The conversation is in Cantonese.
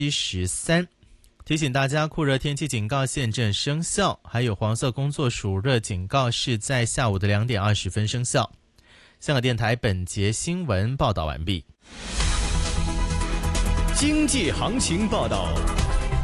13。提醒大家，酷热天气警告现正生效，还有黄色工作暑热警告是在下午的2点20分生效。香港电台本节新闻报道完毕。 经济行情报道。